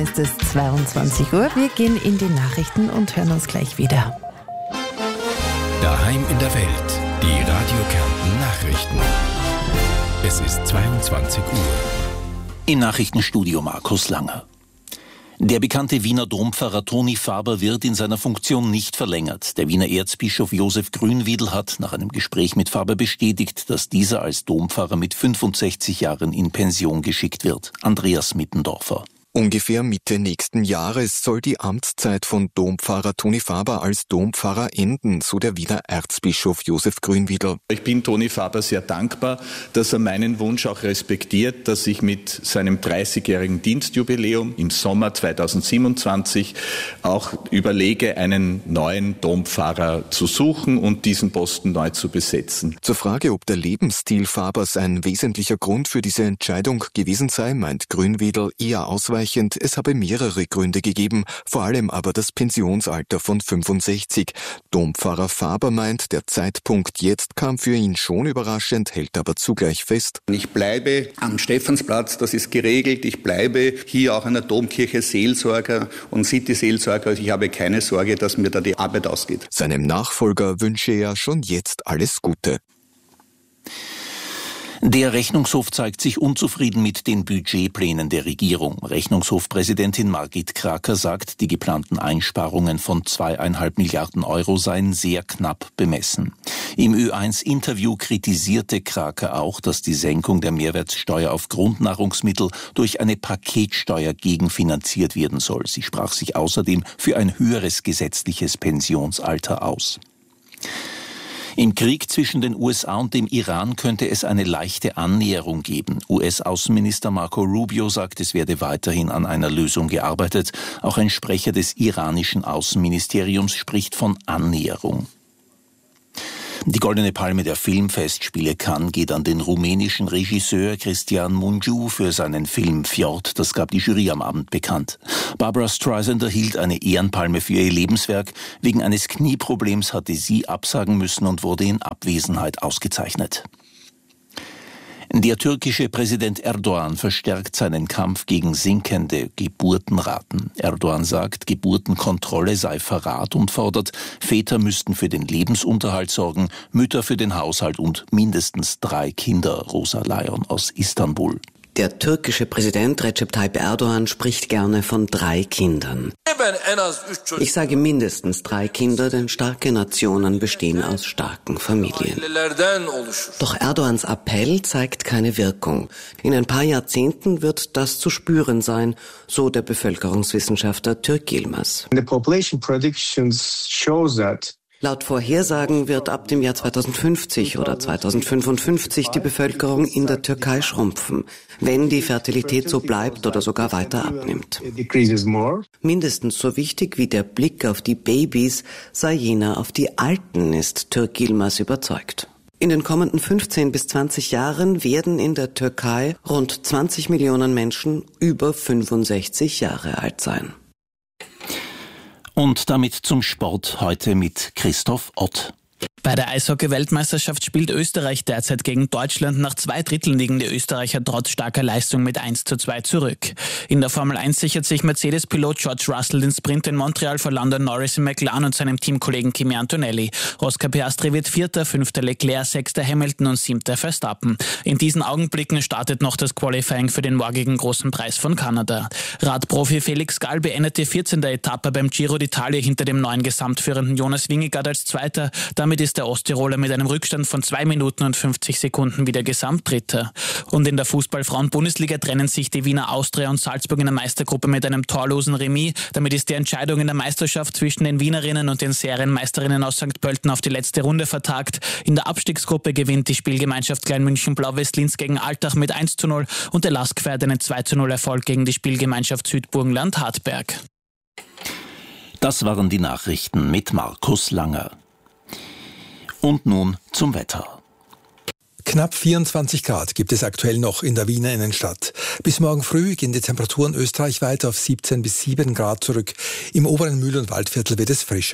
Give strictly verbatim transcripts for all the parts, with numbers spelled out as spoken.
Es ist zweiundzwanzig Uhr. Wir gehen in die Nachrichten und hören uns gleich wieder. Daheim in der Welt. Die Radio Kärnten Nachrichten. Es ist zweiundzwanzig Uhr. Im Nachrichtenstudio Markus Langer. Der bekannte Wiener Dompfarrer Toni Faber wird in seiner Funktion nicht verlängert. Der Wiener Erzbischof Josef Grünwiedel hat nach einem Gespräch mit Faber bestätigt, dass dieser als Dompfarrer mit fünfundsechzig Jahren in Pension geschickt wird. Andreas Mittendorfer. Ungefähr Mitte nächsten Jahres soll die Amtszeit von Dompfarrer Toni Faber als Dompfarrer enden, so der Wiener Erzbischof Josef Grünwiedel. Ich bin Toni Faber sehr dankbar, dass er meinen Wunsch auch respektiert, dass ich mit seinem dreißigjährigen Dienstjubiläum im Sommer zweitausendsiebenundzwanzig auch überlege, einen neuen Dompfarrer zu suchen und diesen Posten neu zu besetzen. Zur Frage, ob der Lebensstil Fabers ein wesentlicher Grund für diese Entscheidung gewesen sei, meint Grünwiedel eher ausweichend. Es habe mehrere Gründe gegeben, vor allem aber das Pensionsalter von fünfundsechzig. Dompfarrer Faber meint, der Zeitpunkt jetzt kam für ihn schon überraschend, hält aber zugleich fest. Ich bleibe am Stephansplatz, das ist geregelt. Ich bleibe hier auch an der Domkirche Seelsorger und City-Seelsorger. Ich habe keine Sorge, dass mir da die Arbeit ausgeht. Seinem Nachfolger wünsche er schon jetzt alles Gute. Der Rechnungshof zeigt sich unzufrieden mit den Budgetplänen der Regierung. Rechnungshofpräsidentin Margit Kraker sagt, die geplanten Einsparungen von zweieinhalb Milliarden Euro seien sehr knapp bemessen. Im Ö eins Interview kritisierte Kraker auch, dass die Senkung der Mehrwertsteuer auf Grundnahrungsmittel durch eine Paketsteuer gegenfinanziert werden soll. Sie sprach sich außerdem für ein höheres gesetzliches Pensionsalter aus. Im Krieg zwischen den U S A und dem Iran könnte es eine leichte Annäherung geben. U S-Außenminister Marco Rubio sagt, es werde weiterhin an einer Lösung gearbeitet. Auch ein Sprecher des iranischen Außenministeriums spricht von Annäherung. Die Goldene Palme der Filmfestspiele Cannes geht an den rumänischen Regisseur Cristian Mungiu für seinen Film Fjord. Das gab die Jury am Abend bekannt. Barbra Streisand erhielt eine Ehrenpalme für ihr Lebenswerk. Wegen eines Knieproblems hatte sie absagen müssen und wurde in Abwesenheit ausgezeichnet. Der türkische Präsident Erdogan verstärkt seinen Kampf gegen sinkende Geburtenraten. Erdogan sagt, Geburtenkontrolle sei Verrat und fordert, Väter müssten für den Lebensunterhalt sorgen, Mütter für den Haushalt und mindestens drei Kinder. Rosa Layon aus Istanbul. Der türkische Präsident Recep Tayyip Erdogan spricht gerne von drei Kindern. Ich sage mindestens drei Kinder, denn starke Nationen bestehen aus starken Familien. Doch Erdogans Appell zeigt keine Wirkung. In ein paar Jahrzehnten wird das zu spüren sein, so der Bevölkerungswissenschaftler Türk Yilmaz. The population predictions shows that Laut Vorhersagen wird ab dem Jahr zweitausendfünfzig oder zweitausendfünfundfünfzig die Bevölkerung in der Türkei schrumpfen, wenn die Fertilität so bleibt oder sogar weiter abnimmt. Mindestens so wichtig wie der Blick auf die Babys sei jener auf die Alten, ist Türk Yilmaz überzeugt. In den kommenden fünfzehn bis zwanzig Jahren werden in der Türkei rund zwanzig Millionen Menschen über fünfundsechzig Jahre alt sein. Und damit zum Sport heute mit Christoph Ott. Bei der Eishockey-Weltmeisterschaft spielt Österreich derzeit gegen Deutschland. Nach zwei Dritteln liegen die Österreicher trotz starker Leistung mit eins zu zwei zurück. In der Formel eins sichert sich Mercedes-Pilot George Russell den Sprint in Montreal vor Lando Norris in McLaren und seinem Teamkollegen Kimi Antonelli. Oscar Piastri wird Vierter, Fünfter Leclerc, Sechster Hamilton und Siebter Verstappen. In diesen Augenblicken startet noch das Qualifying für den morgigen Großen Preis von Kanada. Radprofi Felix Gall beendete vierzehnte Etappe beim Giro d'Italia hinter dem neuen Gesamtführenden Jonas Vingegaard als Zweiter. Damit ist der Osttiroler mit einem Rückstand von zwei Minuten und fünfzig Sekunden wieder Gesamtdritter. Und in der Fußball-Frauen-Bundesliga trennen sich die Wiener Austria und Salzburg in der Meistergruppe mit einem torlosen Remis. Damit ist die Entscheidung in der Meisterschaft zwischen den Wienerinnen und den Serienmeisterinnen aus Sankt Pölten auf die letzte Runde vertagt. In der Abstiegsgruppe gewinnt die Spielgemeinschaft Kleinmünchen Blau-West-Linz gegen Altach mit eins zu null und der L A S K feiert einen zwei zu null Erfolg gegen die Spielgemeinschaft Südburgenland-Hartberg. Das waren die Nachrichten mit Markus Langer. Und nun zum Wetter. Knapp vierundzwanzig Grad gibt es aktuell noch in der Wiener Innenstadt. Bis morgen früh gehen die Temperaturen österreichweit auf siebzehn bis sieben Grad zurück. Im oberen Mühl- und Waldviertel wird es frischer.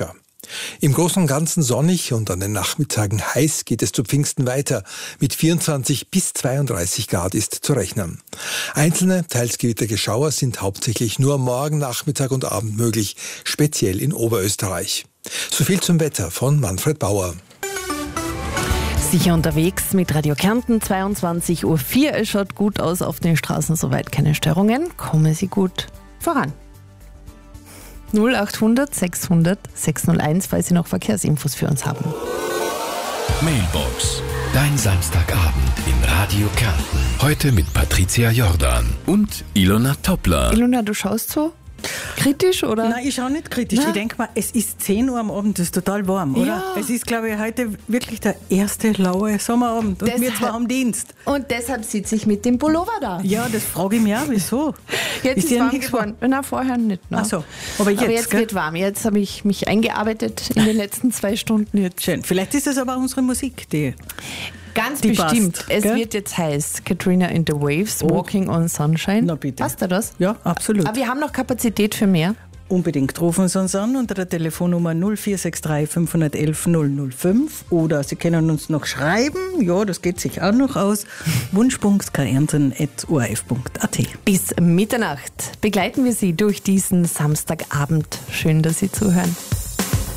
Im Großen und Ganzen sonnig und an den Nachmittagen heiß geht es zu Pfingsten weiter. Mit vierundzwanzig bis zweiunddreißig Grad ist zu rechnen. Einzelne, teils gewitterige Schauer sind hauptsächlich nur morgen Nachmittag und Abend möglich, speziell in Oberösterreich. So viel zum Wetter von Manfred Bauer. Sicher unterwegs mit Radio Kärnten, zweiundzwanzig Uhr vier. Es schaut gut aus auf den Straßen, soweit keine Störungen. Kommen Sie gut voran. null acht hundert sechshundert sechshunderteins, falls Sie noch Verkehrsinfos für uns haben. Mailbox. Dein Samstagabend in Radio Kärnten. Heute mit Patricia Jordan und Ilona Toppler. Ilona, du schaust so kritisch, oder? Nein, ich schaue nicht kritisch. Nein. Ich denke mal, es ist zehn Uhr am Abend, das ist total warm, oder? Ja. Es ist, glaube ich, heute wirklich der erste laue Sommerabend und Deshalb- wir zwar am Dienst. Und deshalb sitze ich mit dem Pullover da. Ja, das frage ich mich auch, wieso? Jetzt ist, Ist dir warm nichts geworden. Nein, vorher nicht. Ne? Ach so, aber jetzt, aber jetzt gell? wird warm. Jetzt habe ich mich eingearbeitet in den letzten zwei Stunden. Jetzt. Schön. Vielleicht ist es aber auch unsere Musik, die... Ganz Die bestimmt. passt, es gell? wird jetzt heiß. Katrina in the Waves, Oh. Walking on Sunshine. Na bitte. Passt dir das? Ja, absolut. Aber wir haben noch Kapazität für mehr. Unbedingt rufen Sie uns an unter der Telefonnummer null vier sechs drei fünf eins eins null null fünf oder Sie können uns noch schreiben, ja, das geht sich auch noch aus, wunsch.k ernten at o r f punkt a t. Bis Mitternacht begleiten wir Sie durch diesen Samstagabend. Schön, dass Sie zuhören.